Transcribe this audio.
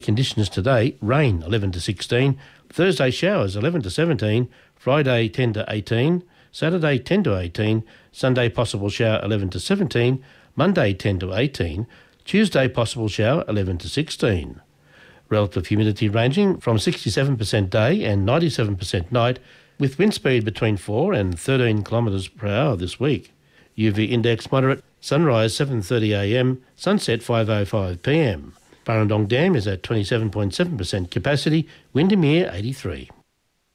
Conditions today, rain 11 to 16, Thursday showers 11 to 17, Friday 10 to 18, Saturday 10 to 18, Sunday possible shower 11 to 17, Monday 10 to 18, Tuesday possible shower 11 to 16. Relative humidity ranging from 67% day and 97% night, with wind speed between 4 and 13 kilometres per hour this week. UV index moderate, sunrise 7:30am, sunset 5:05pm. Burrendong Dam is at 27.7% capacity, Windermere 83.